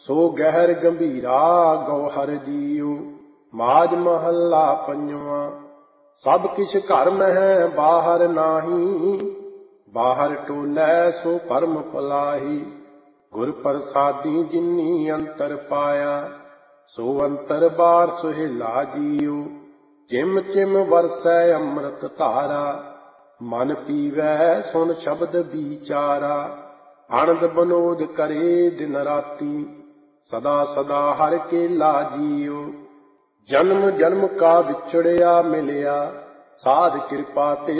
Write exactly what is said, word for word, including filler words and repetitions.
ਸੋ ਗਹਿਰ ਗੰਭੀਰਾ ਗੌਹਰ ਜੀਉ। ਮਾਝ ਮਹੱਲਾ ਪੰਜਵਾਂ। ਸਭ ਕਿਛ ਘਰ ਮਹਿ ਬਾਹਰ ਨਾਹੀ, ਬਾਹਰ ਟੋਲੈ ਸੋ ਭਰਮ ਭੁਲਾਹੀ। ਗੁਰ ਪ੍ਰਸਾਦੀ ਜਿਨੀ ਅੰਤਰ ਪਾਇਆ, ਸੋ ਅੰਤਰ ਬਾਰ ਸੁਹੇਲਾ ਜੀਉ। ਚਿਮ ਚਿਮ ਵਰਸੈ ਅੰਮ੍ਰਿਤ ਧਾਰਾ, ਮਨ ਪੀਵੈ ਸੁਨ ਸ਼ਬਦ ਵਿਚਾਰਾ। ਆਨੰਦ ਬਨੋਦ ਕਰੇ ਦਿਨ ਰਾਤੀ, ਸਦਾ ਸਦਾ ਹਰਿ ਕੇਲਾ ਜੀਉ। ਜਨਮ ਜਨਮ ਕਾ ਵਿਛੜਿਆ ਮਿਲਿਆ, ਸਾਧ ਕਿਰਪਾ ਤੇ